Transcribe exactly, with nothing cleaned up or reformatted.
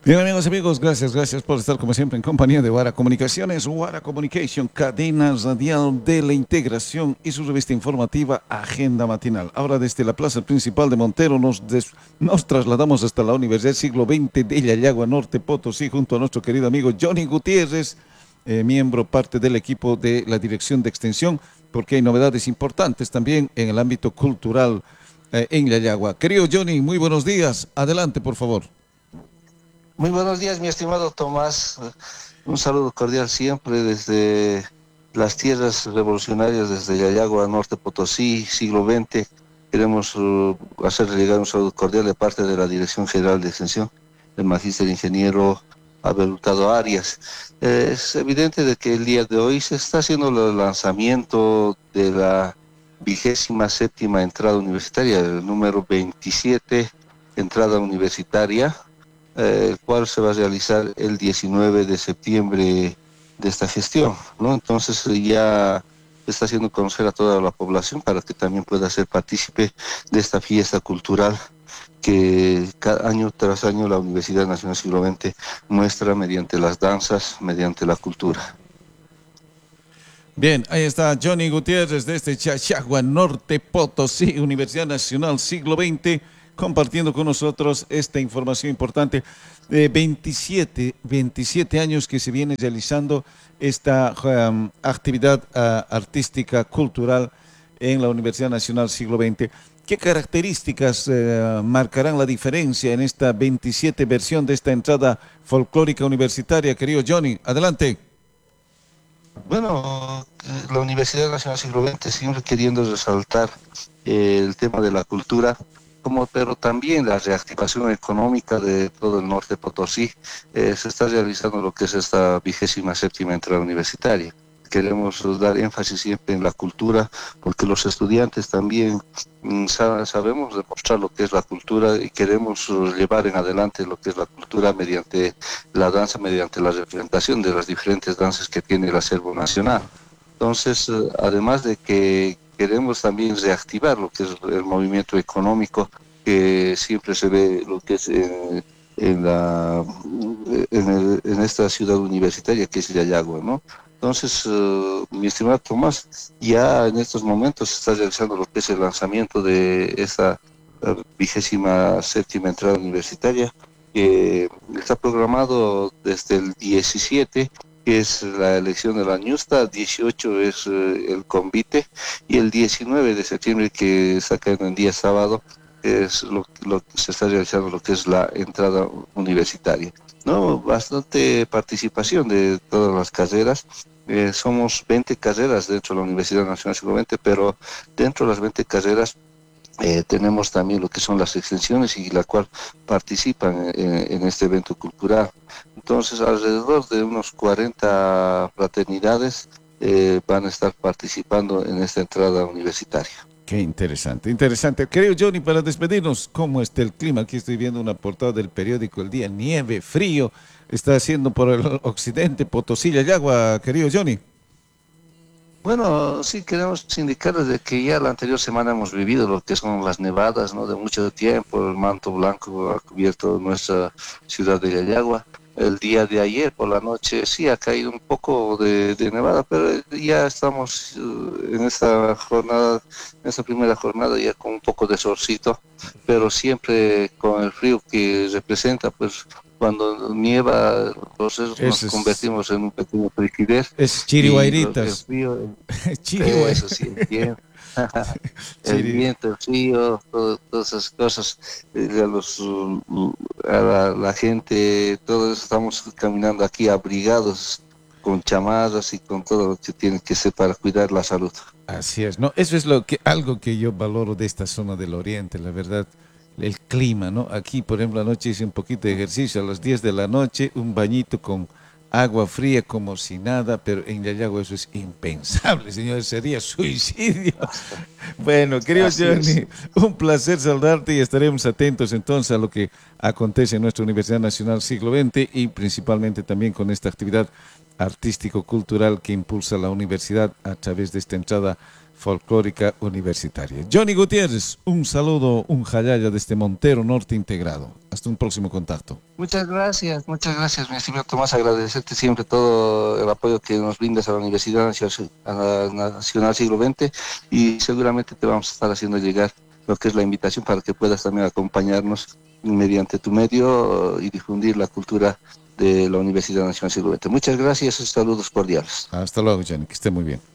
Bien, amigos, amigos, gracias, gracias por estar como siempre en compañía de Wara Comunicaciones, Wara Communication, cadena radial de la integración y su revista informativa Agenda Matinal. Ahora desde la plaza principal de Montero nos, des- nos trasladamos hasta la Universidad Siglo veinte de Yayagua, Norte Potosí, junto a nuestro querido amigo Johnny Gutiérrez, eh, miembro parte del equipo de la Dirección de Extensión, porque hay novedades importantes también en el ámbito cultural eh, en Yayagua. Querido Johnny, muy buenos días. Adelante, por favor. Muy buenos días, mi estimado Tomás. Un saludo cordial siempre desde las tierras revolucionarias, desde Yayagua, Norte Potosí, siglo veinte. Queremos uh, hacer llegar un saludo cordial de parte de la Dirección General de Extensión, el magíster ingeniero Abel Hurtado Arias. Eh, es evidente de que el día de hoy se está haciendo el lanzamiento de la vigésima séptima entrada universitaria, el número veintisiete, entrada universitaria, eh, el cual se va a realizar el diecinueve de septiembre de esta gestión, ¿no? Entonces eh, ya se está haciendo conocer a toda la población para que también pueda ser partícipe de esta fiesta cultural que cada año tras año la Universidad Nacional Siglo veinte muestra mediante las danzas, mediante la cultura. Bien, ahí está Johnny Gutiérrez desde Chachagua, Norte Potosí, Universidad Nacional Siglo veinte, compartiendo con nosotros esta información importante. De veintisiete, veintisiete años que se viene realizando esta um, actividad uh, artística, cultural en la Universidad Nacional Siglo veinte. ¿Qué características uh, marcarán la diferencia en esta veintisiete versión de esta entrada folclórica universitaria, querido Johnny? Adelante. Bueno, eh, la Universidad Nacional Siglo veinte siempre queriendo resaltar eh, el tema de la cultura, como, pero también la reactivación económica de todo el norte de Potosí. Eh, se está realizando lo que es esta vigésima séptima entrada universitaria. Queremos dar énfasis siempre en la cultura, porque los estudiantes también mm, sa- sabemos demostrar lo que es la cultura y queremos uh, llevar en adelante lo que es la cultura mediante la danza, mediante la representación de las diferentes danzas que tiene el acervo nacional. Entonces, eh, además de que queremos también reactivar lo que es el movimiento económico, que siempre se ve lo que es eh, en, la, en, el- en esta ciudad universitaria que es Yayagua, ¿no? Entonces, eh, mi estimado Tomás, ya en estos momentos se está realizando lo que es el lanzamiento de esta eh, vigésima séptima entrada universitaria, que está programado desde el diecisiete, que es la elección de la ñusta, dieciocho es eh, el convite, y el diecinueve de septiembre, que está cayendo en día sábado, es lo, lo que se está realizando lo que es la entrada universitaria. No, bastante participación de todas las carreras. Eh, somos veinte carreras dentro de la Universidad Nacional Siglo veinte, pero dentro de las veinte carreras eh, tenemos también lo que son las extensiones y la cual participan en, en este evento cultural. Entonces, alrededor de unos cuarenta fraternidades eh, van a estar participando en esta entrada universitaria. Qué interesante, interesante. Querido Johnny, para despedirnos, ¿cómo está el clima? Aquí estoy viendo una portada del periódico El Día, nieve, frío, está haciendo por el occidente, Potosí, Yagua, querido Johnny. Bueno, sí queremos indicarles de que ya la anterior semana hemos vivido lo que son las nevadas, ¿no? De mucho tiempo, el manto blanco ha cubierto nuestra ciudad de Yayagua. El día de ayer por la noche sí ha caído un poco de, de nevada, pero ya estamos uh, en esta jornada, en esta primera jornada ya con un poco de solcito, pero siempre con el frío que representa, pues cuando nieva, entonces nos Ese es, convertimos en un pequeño frigidez es y lo- el Chiriguairitas. frío, Chiriguay. eso sí, el viento, el Chiri. viento, el frío, todo- todas esas cosas, eh, a, los, mm, a la, la gente, todos estamos caminando aquí abrigados con chamarras y con todo lo que tiene que ser para cuidar la salud. Así es, ¿no? Eso es lo que, algo que yo valoro de esta zona del oriente, la verdad, el clima, ¿no? Aquí, por ejemplo, anoche hice un poquito de ejercicio, a las diez de la noche, un bañito con agua fría como si nada, pero en Yayago eso es impensable, señores, sería suicidio. Bueno, querido Así es. Johnny, un placer saludarte y estaremos atentos entonces a lo que acontece en nuestra Universidad Nacional Siglo veinte y principalmente también con esta actividad artístico-cultural que impulsa la universidad a través de esta entrada folclórica universitaria. Johnny Gutiérrez, un saludo, un jayaya desde Montero Norte Integrado. Hasta un próximo contacto. Muchas gracias, muchas gracias, mi estimado Tomás. Agradecerte siempre todo el apoyo que nos brindas a la Universidad Nacional, a la Nacional Siglo veinte, y seguramente te vamos a estar haciendo llegar lo que es la invitación para que puedas también acompañarnos mediante tu medio y difundir la cultura de la Universidad Nacional Siglo veinte. Muchas gracias y saludos cordiales. Hasta luego, Johnny, que esté muy bien.